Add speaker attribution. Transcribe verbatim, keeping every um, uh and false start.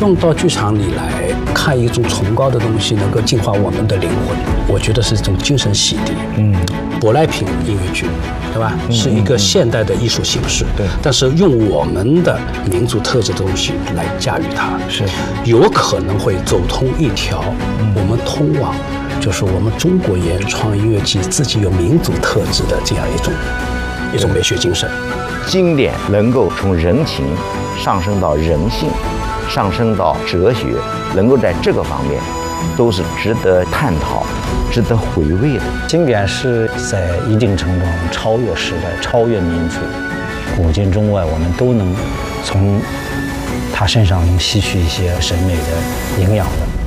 Speaker 1: 众到剧场里来看一种崇高的东西，能够净化我们的灵魂，我觉得是一种精神洗涤。嗯，舶来品音乐剧，对吧？嗯、是一个现代的艺术形式。对、嗯，但是用我们的民族特质的东西来驾驭它，是有可能会走通一条我们通往，就是我们中国原创音乐剧自己有民族特质的这样一种一种美学精神。
Speaker 2: 经典能够从人情上升到人性，上升到哲学，能够在这个方面都是值得探讨、值得回味的。
Speaker 3: 经典是在一定程度上超越时代、超越民族，古今中外，我们都能从他身上能吸取一些审美的营养的。